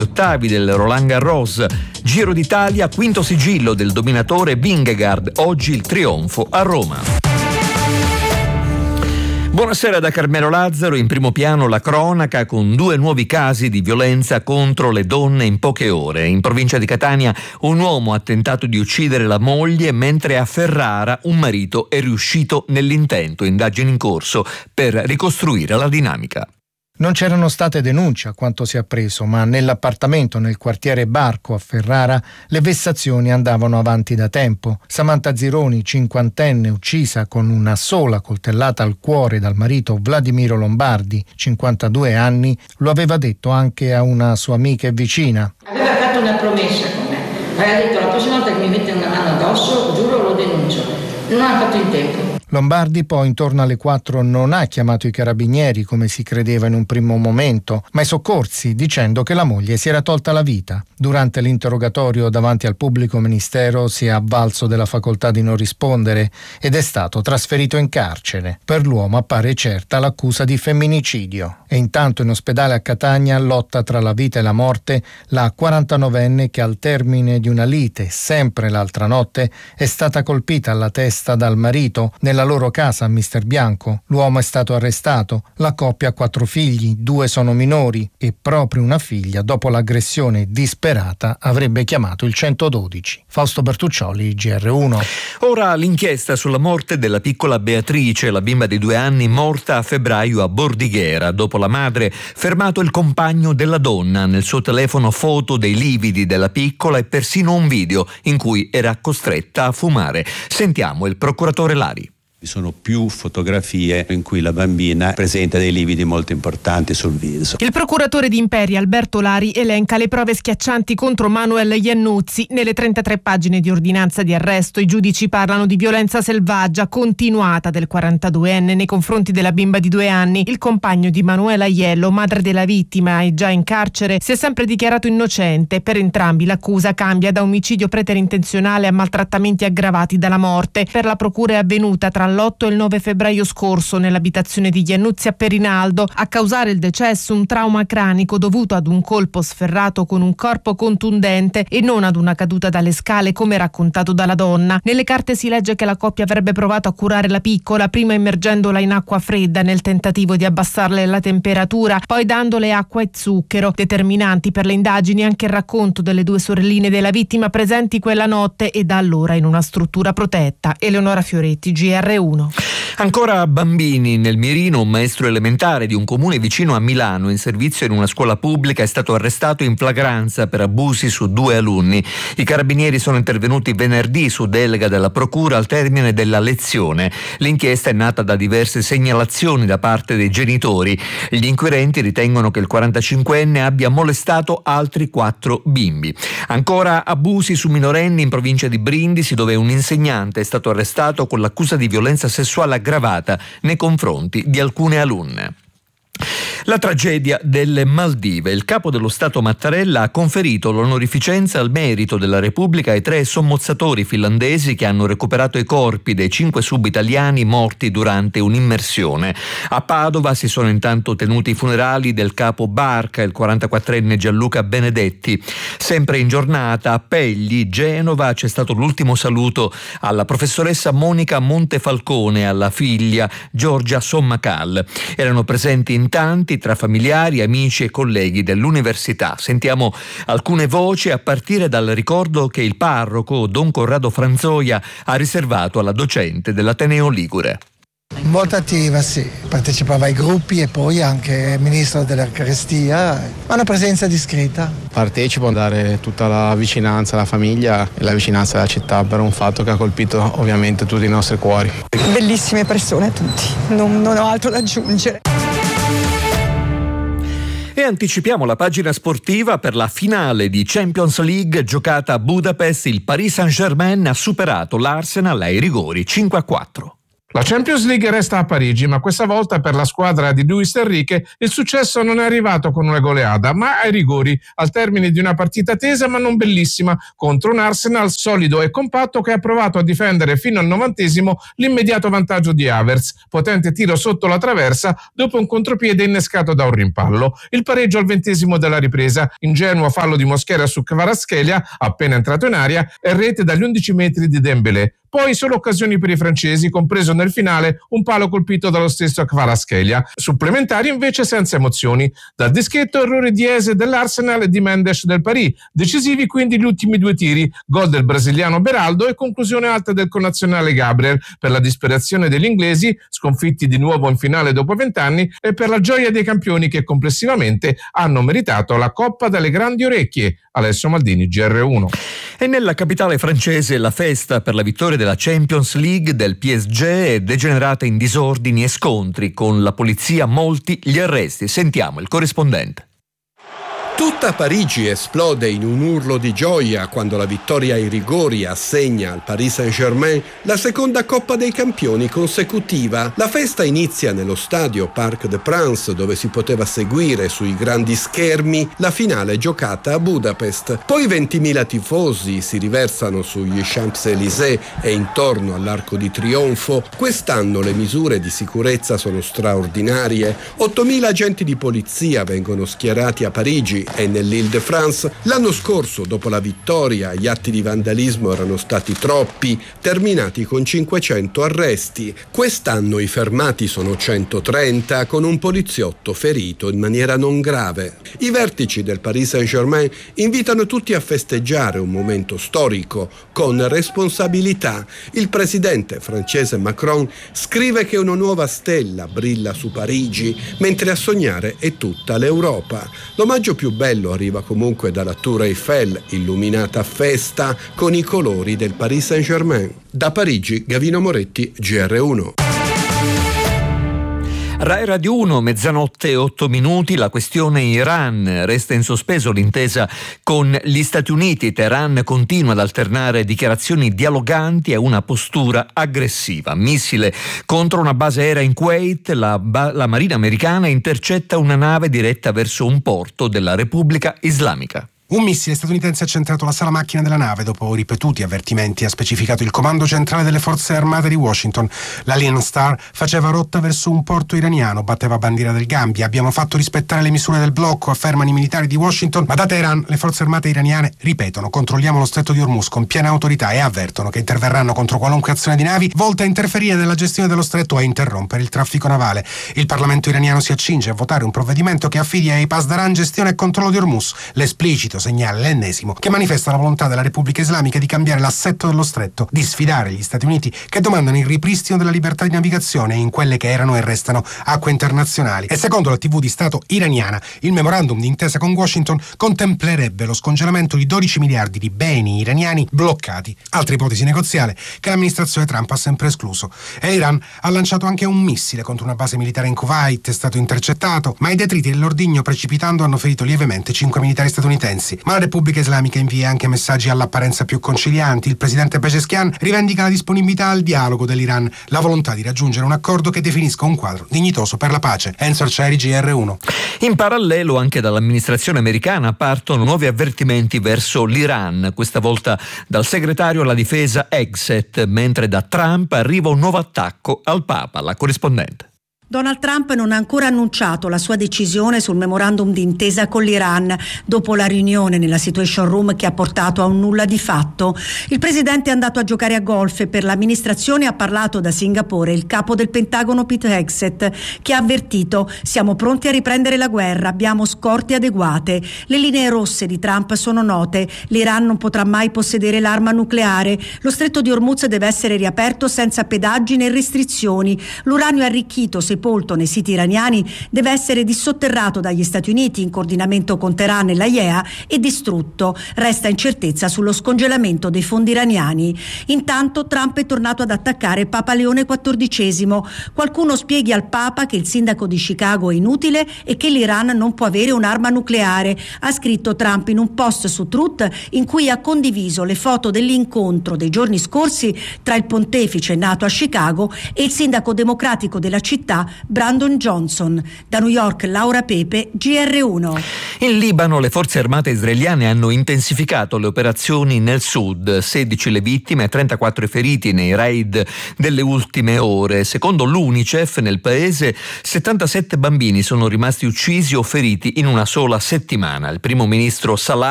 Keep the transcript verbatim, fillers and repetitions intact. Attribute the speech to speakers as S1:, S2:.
S1: Ottavi del Roland Garros, Giro d'Italia, quinto sigillo del dominatore Vingegaard, oggi il trionfo a Roma. Buonasera da Carmelo Lazzaro. In primo piano la cronaca con due nuovi casi di violenza contro le donne in poche ore. In provincia di Catania un uomo ha tentato di uccidere la moglie, mentre a Ferrara un marito è riuscito nell'intento. Indagini in corso per ricostruire la dinamica.
S2: Non c'erano state denunce a quanto si è appreso, ma nell'appartamento nel quartiere Barco a Ferrara le vessazioni andavano avanti da tempo. Samantha Zironi, cinquantenne, uccisa con una sola coltellata al cuore dal marito Vladimiro Lombardi, cinquantadue anni, lo aveva detto anche a una sua amica e vicina.
S3: Aveva fatto una promessa con me, aveva detto: la prossima volta che mi mette una mano addosso, giuro, lo denuncio. Non ha fatto in tempo.
S2: Lombardi poi intorno alle quattro non ha chiamato i carabinieri come si credeva in un primo momento, ma i soccorsi, dicendo che la moglie si era tolta la vita. Durante l'interrogatorio davanti al pubblico ministero si è avvalso della facoltà di non rispondere ed è stato trasferito in carcere. Per l'uomo appare certa l'accusa di femminicidio. E intanto in ospedale a Catania lotta tra la vita e la morte la quarantanovenne che al termine di una lite, sempre l'altra notte, è stata colpita alla testa dal marito nella loro casa a Mister Bianco. L'uomo è stato arrestato. La coppia ha quattro figli, due sono minori e proprio una figlia, dopo l'aggressione disperata, avrebbe chiamato il centododici. Fausto Bertuccioli, G R uno.
S1: Ora l'inchiesta sulla morte della piccola Beatrice, la bimba di due anni morta a febbraio a Bordighera. Dopo la madre, fermato il compagno della donna, nel suo telefono foto dei lividi della piccola e persino un video in cui era costretta a fumare. Sentiamo il procuratore Lari.
S4: Vi sono più fotografie in cui la bambina presenta dei lividi molto importanti sul viso.
S5: Il procuratore di Imperia Alberto Lari elenca le prove schiaccianti contro Manuel Iannuzzi. Nelle trentatré pagine di ordinanza di arresto i giudici parlano di violenza selvaggia continuata del quarantaduenne nei confronti della bimba di due anni. Il compagno di Manuela Aiello, madre della vittima e già in carcere, si è sempre dichiarato innocente. Per entrambi l'accusa cambia da omicidio preterintenzionale a maltrattamenti aggravati dalla morte. Per la procura è avvenuta tra l'otto e il nove febbraio scorso nell'abitazione di Iannuzzi a Perinaldo. A causare il decesso un trauma cranico dovuto ad un colpo sferrato con un corpo contundente e non ad una caduta dalle scale come raccontato dalla donna. Nelle carte si legge che la coppia avrebbe provato a curare la piccola, prima immergendola in acqua fredda nel tentativo di abbassarle la temperatura, poi dandole acqua e zucchero. Determinanti per le indagini anche il racconto delle due sorelline della vittima presenti quella notte e da allora in una struttura protetta. Eleonora Fioretti, G R uno.
S1: Ancora bambini. Nel mirino un maestro elementare di un comune vicino a Milano in servizio in una scuola pubblica è stato arrestato in flagranza per abusi su due alunni. I carabinieri sono intervenuti venerdì su delega della procura al termine della lezione. L'inchiesta è nata da diverse segnalazioni da parte dei genitori. Gli inquirenti ritengono che il quarantacinquenne abbia molestato altri quattro bimbi. Ancora abusi su minorenni in provincia di Brindisi, dove un insegnante è stato arrestato con l'accusa di violenza sessuale aggravata nei confronti di alcune alunne. La tragedia delle Maldive. Il capo dello Stato Mattarella ha conferito l'onorificenza al merito della Repubblica ai tre sommozzatori finlandesi che hanno recuperato i corpi dei cinque sub-italiani morti durante un'immersione. A Padova si sono intanto tenuti i funerali del capo barca, il quarantaquattrenne Gianluca Benedetti. Sempre in giornata a Pegli, Genova, c'è stato l'ultimo saluto alla professoressa Monica Montefalcone e alla figlia Giorgia Sommacal. Erano presenti in tanti tra familiari, amici e colleghi dell'università. Sentiamo alcune voci a partire dal ricordo che il parroco Don Corrado Franzoia ha riservato alla docente dell'Ateneo Ligure.
S6: Molto attiva, sì, partecipava ai gruppi e poi anche ministro dell'Eucaristia, ha una presenza discreta.
S7: Partecipo a dare tutta la vicinanza alla famiglia e la vicinanza alla città per un fatto che ha colpito ovviamente tutti i nostri cuori.
S8: Bellissime persone tutti, non, non ho altro da aggiungere.
S1: E anticipiamo la pagina sportiva per la finale di Champions League giocata a Budapest. Il Paris Saint-Germain ha superato l'Arsenal ai rigori cinque a quattro.
S9: La Champions League resta a Parigi, ma questa volta per la squadra di Luis Enrique il successo non è arrivato con una goleada, ma ai rigori, al termine di una partita tesa ma non bellissima, contro un Arsenal solido e compatto che ha provato a difendere fino al novantesimo l'immediato vantaggio di Havertz, potente tiro sotto la traversa dopo un contropiede innescato da un rimpallo. Il pareggio al ventesimo della ripresa, ingenuo fallo di Mosquera su Kvaratskhelia, appena entrato in aria, e rete dagli undici metri di Dembélé. Poi solo occasioni per i francesi, compreso nel finale un palo colpito dallo stesso Kvaratskhelia. Supplementari invece senza emozioni. Dal dischetto errori di Eze dell'Arsenal e di Mendes del Paris. Decisivi quindi gli ultimi due tiri, gol del brasiliano Beraldo e conclusione alta del connazionale Gabriel, per la disperazione degli inglesi, sconfitti di nuovo in finale dopo vent'anni, e per la gioia dei campioni che complessivamente hanno meritato la Coppa dalle grandi orecchie. Alessio Maldini, G R uno.
S1: E nella capitale francese la festa per la vittoria della Champions League del P S G è degenerata in disordini e scontri, con la polizia molti gli arresti. Sentiamo il corrispondente.
S10: Tutta Parigi esplode in un urlo di gioia quando la vittoria ai rigori assegna al Paris Saint-Germain la seconda Coppa dei Campioni consecutiva. La festa inizia nello stadio Parc des Princes, dove si poteva seguire sui grandi schermi la finale giocata a Budapest. Poi ventimila tifosi si riversano sugli Champs-Élysées e intorno all'Arco di Trionfo. Quest'anno le misure di sicurezza sono straordinarie. ottomila agenti di polizia vengono schierati a Parigi e nell'Île-de-France. L'anno scorso, dopo la vittoria, gli atti di vandalismo erano stati troppi, terminati con cinquecento arresti. Quest'anno i fermati sono centotrenta, con un poliziotto ferito in maniera non grave. I vertici del Paris Saint-Germain invitano tutti a festeggiare un momento storico con responsabilità. Il presidente francese Macron scrive che una nuova stella brilla su Parigi, mentre a sognare è tutta l'Europa. L'omaggio più bello arriva comunque dalla Tour Eiffel, illuminata a festa con i colori del Paris Saint-Germain. Da Parigi, Gavino Moretti, G R uno.
S1: Rai Radio uno, mezzanotte e otto minuti, la questione Iran. Resta in sospeso l'intesa con gli Stati Uniti. Teheran continua ad alternare dichiarazioni dialoganti e una postura aggressiva. Missile contro una base aerea in Kuwait, la, ba- la Marina americana intercetta una nave diretta verso un porto della Repubblica Islamica.
S11: Un missile statunitense ha centrato la sala macchina della nave dopo ripetuti avvertimenti, ha specificato il comando centrale delle forze armate di Washington. L'Alien Star faceva rotta verso un porto iraniano, batteva bandiera del Gambia. Abbiamo fatto rispettare le misure del blocco, affermano i militari di Washington, ma da Teheran le forze armate iraniane ripetono: controlliamo lo stretto di Hormuz con piena autorità, e avvertono che interverranno contro qualunque azione di navi volta a interferire nella gestione dello stretto o a interrompere il traffico navale. Il Parlamento iraniano si accinge a votare un provvedimento che affidia ai Pasdaran gestione e controllo di Hormuz, l'esplicito segnale, l'ennesimo, che manifesta la volontà della Repubblica Islamica di cambiare l'assetto dello stretto, di sfidare gli Stati Uniti, che domandano il ripristino della libertà di navigazione in quelle che erano e restano acque internazionali. E secondo la tivù di Stato iraniana, il memorandum di intesa con Washington contemplerebbe lo scongelamento di dodici miliardi di beni iraniani bloccati, altra ipotesi negoziale che l'amministrazione Trump ha sempre escluso. E Iran ha lanciato anche un missile contro una base militare in Kuwait, è stato intercettato, ma i detriti dell'ordigno precipitando hanno ferito lievemente cinque militari statunitensi. Ma la Repubblica Islamica invia anche messaggi all'apparenza più concilianti. Il presidente Pezeshkian rivendica la disponibilità al dialogo dell'Iran, la volontà di raggiungere un accordo che definisca un quadro dignitoso per la pace. Enzo Arcieri, G R uno.
S1: In parallelo anche dall'amministrazione americana partono nuovi avvertimenti verso l'Iran, questa volta dal segretario alla difesa Hegseth, mentre da Trump arriva un nuovo attacco al Papa. La corrispondente.
S12: Donald Trump non ha ancora annunciato la sua decisione sul memorandum d'intesa con l'Iran dopo la riunione nella Situation Room che ha portato a un nulla di fatto. Il presidente è andato a giocare a golf e per l'amministrazione ha parlato da Singapore il capo del Pentagono Pete Hegseth, che ha avvertito: siamo pronti a riprendere la guerra, abbiamo scorte adeguate. Le linee rosse di Trump sono note, l'Iran non potrà mai possedere l'arma nucleare, lo stretto di Hormuz deve essere riaperto senza pedaggi né restrizioni, l'uranio arricchito, se sepolto nei siti iraniani deve essere dissotterrato dagli Stati Uniti in coordinamento con Teheran e l'A I E A e distrutto. Resta incertezza sullo scongelamento dei fondi iraniani. Intanto Trump è tornato ad attaccare Papa Leone quattordicesimo. Qualcuno spieghi al Papa che il sindaco di Chicago è inutile e che l'Iran non può avere un'arma nucleare, ha scritto Trump in un post su Truth in cui ha condiviso le foto dell'incontro dei giorni scorsi tra il pontefice nato a Chicago e il sindaco democratico della città Brandon Johnson. Da New York Laura Pepe, G R uno.
S1: In Libano le forze armate israeliane hanno intensificato le operazioni nel sud, sedici le vittime e trentaquattro i feriti nei raid delle ultime ore. Secondo l'UNICEF nel paese settantasette bambini sono rimasti uccisi o feriti in una sola settimana. Il primo ministro Salah